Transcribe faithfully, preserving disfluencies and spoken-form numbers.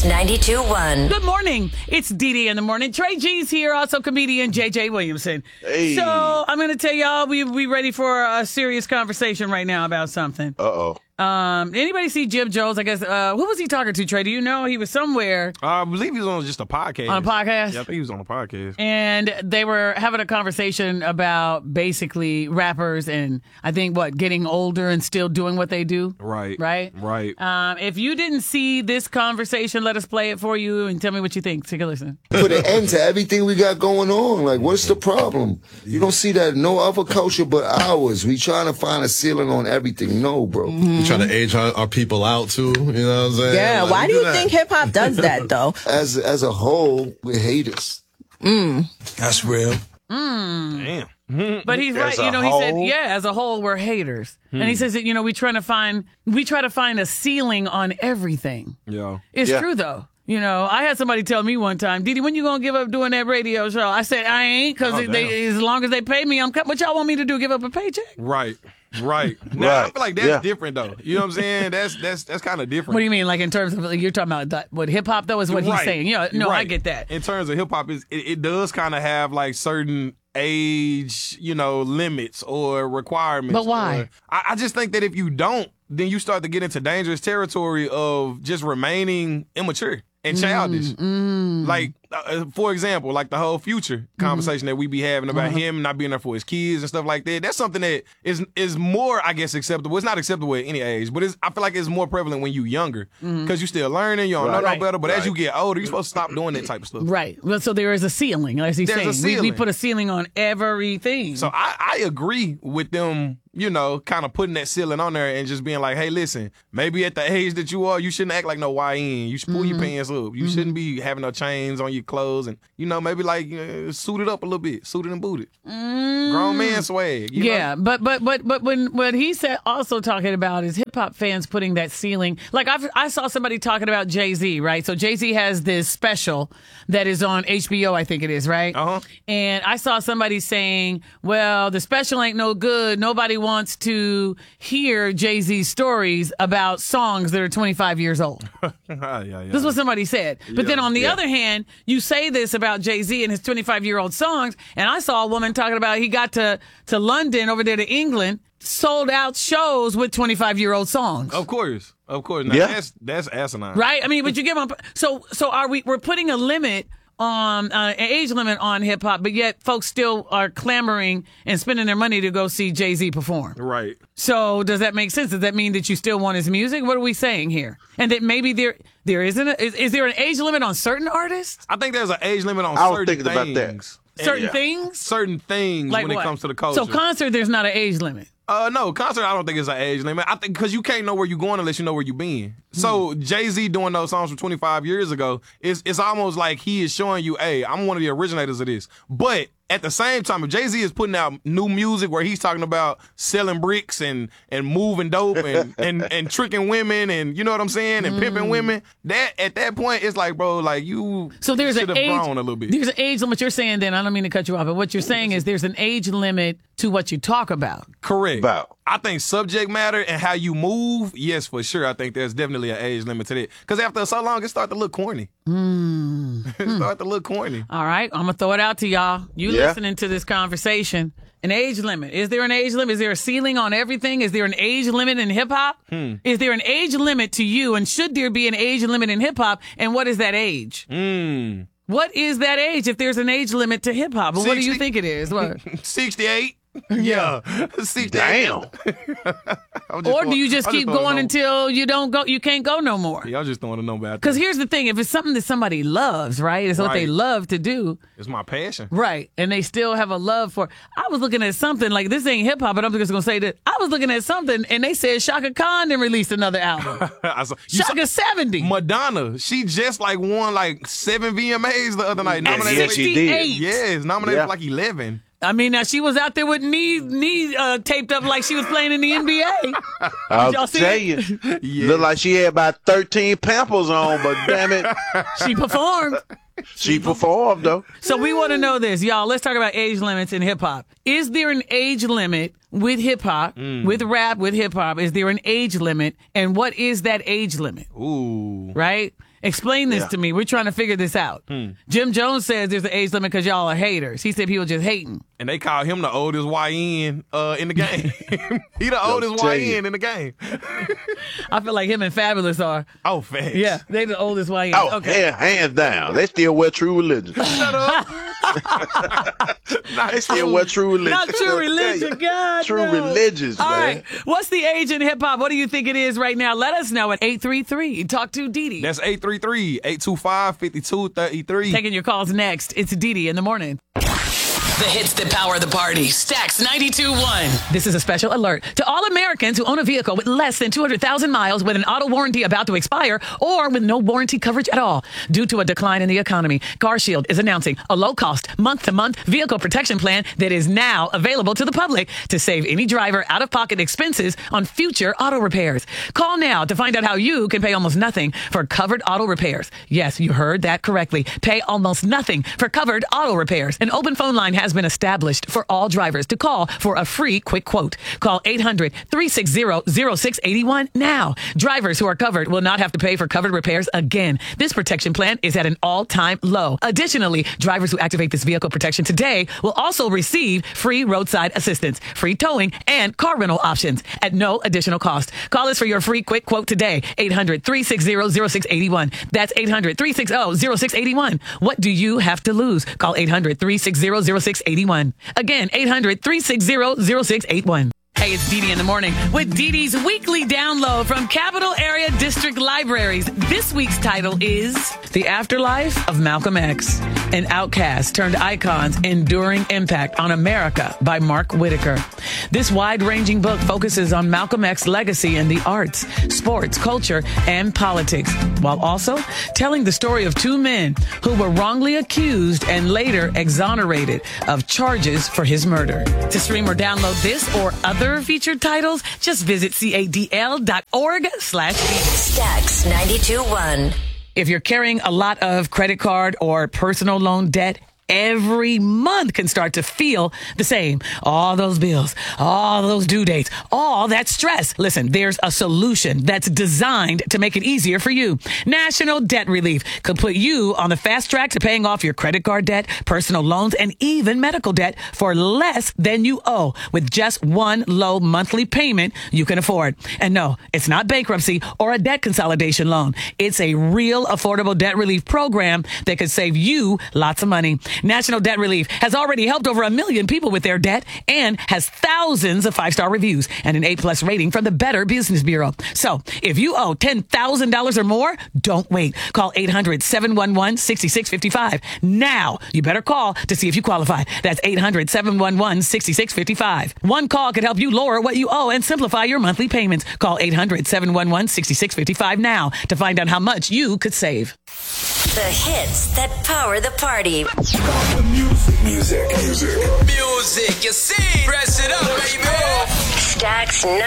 ninety-two point one. Good morning. It's Dee Dee in the morning. Trey G's here, also comedian J J Williamson. Hey. So I'm going to tell y'all we we ready for a serious conversation right now about something. Uh-oh. Um, anybody see Jim Jones? I guess, uh, who was he talking to, Trey? Do you know? He was somewhere. Uh, I believe he was on just a podcast. On a podcast? Yeah, I think he was on a podcast. And they were having a conversation about basically rappers and I think, what, getting older and still doing what they do? Right. Right? Right. Um, if you didn't see this conversation, let us play it for you and tell me what you think. Take a listen. Put an end to everything we got going on. Like, what's the problem? You don't see that in no other culture but ours. We trying to find a ceiling on everything. No, bro. We're trying to age our, our people out, too. You know what I'm saying? Yeah, Like, why do look you at think that. hip-hop does that, though? As as a whole, we're haters. Mm. That's real. Mm. Damn. But he's right. As You a know, he said, whole? yeah, as a whole, we're haters. And he says that, you know, we trying to find, we try to find a ceiling on everything. Yeah. It's Yeah. true, though. You know, I had somebody tell me one time, Didi, when you going to give up doing that radio show? I said, I ain't, because Oh, they as long as they pay me, I'm coming. What y'all want me to do, give up a paycheck? Right. Right. Now, I Right. feel like that's Yeah. different, though. You know what I'm saying? That's that's that's kind of different. What do you mean? Like, in terms of, like, you're talking about that, what hip-hop, though, is what he's Right. saying. You know, no, I Right. get that. In terms of hip hop, is it, it does kind of have like certain age, you know, limits or requirements. But why? Or- I, I just think that if you don't, then you start to get into dangerous territory of just remaining immature and childish. Mm. Like, uh, for example, like the whole Future conversation that we be having about Uh-huh. him not being there for his kids and stuff like that. That's something that is is more, I guess, acceptable. It's not acceptable at any age, but it's, I feel like it's more prevalent when you younger because you're still learning, you don't know Mm-hmm. Right. no better. But as Right. you get older, you're supposed to stop doing that type of stuff. Right. Well, so there is a ceiling, as he's There's a saying. We, we ceiling. put a ceiling on everything. So I, I agree with them, you know, kind of putting that ceiling on there and just being like, hey, listen, maybe at the age that you are, you shouldn't act like no Y N. You should pull your pants up. You shouldn't be having no chains on your clothes and, you know, maybe like uh, suit it up a little bit, suited and booted. Grown man swag. You yeah, know? but but but but when what he said also talking about is hip hop fans putting that ceiling. Like I I saw somebody talking about Jay-Z, right? So Jay-Z has this special that is on H B O, I think it is, right? Uh-huh. And I saw somebody saying, "Well, the special ain't no good. Nobody wants to hear Jay-Z's stories about songs that are twenty-five years old." yeah, yeah. This is what somebody said. But then on the yeah. other hand, you say this about Jay-Z and his twenty-five-year-old songs, and I saw a woman talking about he got to, to London, over there to England, sold out shows with twenty-five-year-old songs. Of course. Of course. Now, Yeah. that's that's asinine. Right? I mean, but you get my... So, so are we... We're putting a limit on... Uh, an age limit on hip-hop, but yet folks still are clamoring and spending their money to go see Jay-Z perform. Right. So does that make sense? Does that mean that you still want his music? What are we saying here? And that maybe there there isn't a, is, is there an age limit on certain artists? I think there's an age limit on I was certain thinking about that. things. Certain Yeah. things? Certain things Like when what? it comes to the culture. So concert, there's not an age limit. Uh, no, concert, I don't think it's an age limit. I think because you can't know where you're going unless you know where you've been. So Jay-Z doing those songs from twenty-five years ago, it's, it's almost like he is showing you, hey, I'm one of the originators of this. But at the same time, if Jay-Z is putting out new music where he's talking about selling bricks and, and moving dope and, and, and tricking women and, you know what I'm saying, and pimping women, that at that point, it's like, bro, like you So there's should an have age. grown a little bit. There's an age limit. You're saying then, I don't mean to cut you off, but what you're saying is there's an age limit to what you talk about. Correct. About. I think subject matter and how you move, yes, for sure. I think there's definitely an age limit to that. Because after so long, it start to look corny. Mm. it start to look corny. All right, I'm gonna throw it out to y'all. You Yeah. listening to this conversation? An age limit? Is there an age limit? Is there a ceiling on everything? Is there an age limit in hip hop? Hmm. Is there an age limit to you? And should there be an age limit in hip hop? And what is that age? Mm. What is that age if there's an age limit to hip hop? What do you sixty? think it is? What? sixty-eight. Yeah. sixty-eight. Damn. I'm just Or do throwing- you just I'm keep throwing a going number. until you don't go? You can't go no more. Yeah, I'm just throwing a number out Because there. here's the thing: if it's something that somebody loves, right? It's what they Right. love to do, It's my passion. right? And they still have a love for. I was looking at something like this ain't hip hop, but I'm just gonna say that I was looking at something, and they said Shaka Khan then released another album. I saw, you saw- Shaka seventy. Madonna, she just like won like seven V M As the other night. Yeah, Nominated she did. sixty-eight. Yes, nominated Yeah. for like eleven. I mean, now she was out there with knee knee uh, taped up like she was playing in the N B A. I'll y'all see tell it? you. Yes. Look like she had about thirteen Pampers on, but damn it, She performed. she performed though. So we want to know this, y'all. Let's talk about age limits in hip hop. Is there an age limit with hip hop, Mm. with rap, with hip hop? Is there an age limit? And what is that age limit? Ooh. Right? Explain this Yeah. to me. We're trying to figure this out. Hmm. Jim Jones says there's an age limit because y'all are haters. He said people just hating. And they call him the oldest Y N uh, in the game. He the oldest tell Y you. N in the game. I feel like him and Fabulous are. Oh, facts. Yeah, they the oldest Y N. Oh, okay. yeah, hands down. They still wear True Religion. Shut up. Not They still wear True Religion. Not true religion, God. True no. religions, All man. right. What's the age in hip hop? What do you think it is right now? Let us know at eight three three. Talk to Didi. That's eight three three, eight two five, five two three three. Taking your calls next. It's Didi in the morning. The hits that power the party. Stax ninety-two point one. This is a special alert to all Americans who own a vehicle with less than two hundred thousand miles with an auto warranty about to expire or with no warranty coverage at all. Due to a decline in the economy, CarShield is announcing a low-cost, month-to-month vehicle protection plan that is now available to the public to save any driver out-of-pocket expenses on future auto repairs. Call now to find out how you can pay almost nothing for covered auto repairs. Yes, you heard that correctly. Pay almost nothing for covered auto repairs. An open phone line has been established for all drivers to call for a free quick quote. Call eight hundred, three six zero, zero six eight one now. Drivers who are covered will not have to pay for covered repairs again. This protection plan is at an all-time low. Additionally, drivers who activate this vehicle protection today will also receive free roadside assistance, free towing, and car rental options at no additional cost. Call us for your free quick quote today. eight hundred, three six zero, zero six eight one. That's eight hundred, three six zero, zero six eight one. What do you have to lose? Call eight hundred, three six zero, zero six eight one. Again, eight hundred, three six zero, zero six eight one. Hey, it's Didi in the morning with Didi's weekly download from Capital Area District Libraries. This week's title is The Afterlife of Malcolm X, an outcast turned icon's enduring impact on America by Mark Whitaker. This wide-ranging book focuses on Malcolm X's legacy in the arts, sports, culture, and politics, while also telling the story of two men who were wrongly accused and later exonerated of charges for his murder. To stream or download this or other featured titles, just visit cadl.org slash Stax ninety-two point one. If you're carrying a lot of credit card or personal loan debt, every month can start to feel the same. All those bills, all those due dates, all that stress. Listen, there's a solution that's designed to make it easier for you. National Debt Relief could put you on the fast track to paying off your credit card debt, personal loans, and even medical debt for less than you owe with just one low monthly payment you can afford. And no, it's not bankruptcy or a debt consolidation loan. It's a real affordable debt relief program that could save you lots of money. National Debt Relief has already helped over a million people with their debt and has thousands of five-star reviews and an A-plus rating from the Better Business Bureau. So if you owe ten thousand dollars or more, don't wait. Call eight hundred, seven one one, six six five five. Now, you better call to see if you qualify. That's eight hundred, seven one one, six six five five. One call could help you lower what you owe and simplify your monthly payments. Call eight hundred, seven one one, six six five five now to find out how much you could save. The hits that power the party. Music, music, music. Music, you see. Press it up, baby. Stax